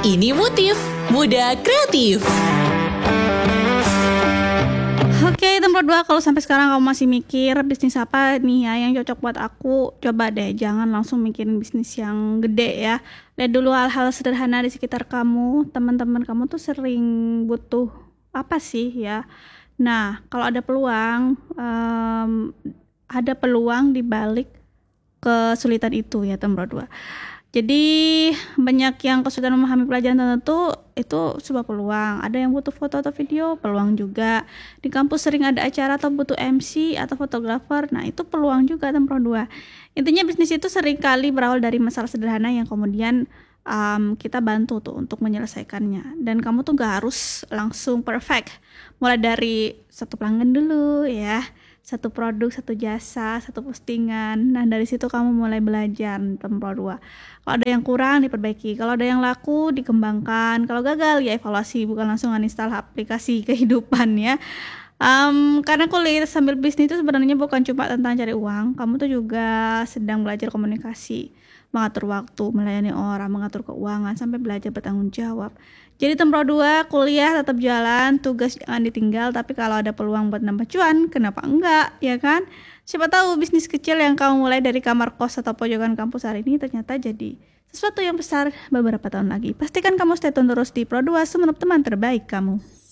Ini Motif Muda Kreatif. Oke, nomor 2, kalau sampai sekarang kamu masih mikir bisnis apa nih ya yang cocok buat aku, coba deh jangan langsung mikirin bisnis yang gede ya. Lihat dulu hal-hal sederhana di sekitar kamu, teman-teman kamu tuh sering butuh apa sih ya. Nah, kalau ada peluang di balik kesulitan itu ya, nomor 2. Jadi banyak yang kesulitan memahami pelajaran tertentu itu sebuah peluang. Ada yang butuh foto atau video, peluang juga. Di kampus sering ada acara atau butuh MC atau fotografer, nah itu peluang juga nomor 2. Intinya bisnis itu sering kali berawal dari masalah sederhana yang kemudian kita bantu tuh untuk menyelesaikannya. Dan kamu tuh gak harus langsung perfect. Mulai dari satu pelanggan dulu ya, satu produk, satu jasa, satu postingan. Nah dari situ kamu mulai belajar nomor 2. Kalau ada yang kurang diperbaiki, kalau ada yang laku dikembangkan, kalau gagal ya evaluasi, bukan langsung uninstall aplikasi kehidupan ya. Karena kuliah sambil bisnis itu sebenarnya bukan cuma tentang cari uang, kamu tuh juga sedang belajar komunikasi, mengatur waktu, melayani orang, mengatur keuangan, sampai belajar bertanggung jawab. Jadi nomor 2, kuliah tetap jalan, tugas jangan ditinggal, tapi kalau ada peluang buat nambah cuan, kenapa enggak, ya kan? Siapa tahu bisnis kecil yang kamu mulai dari kamar kos atau pojokan kampus hari ini ternyata jadi sesuatu yang besar beberapa tahun lagi. Pastikan kamu stay tune terus di Pro 2, teman terbaik kamu.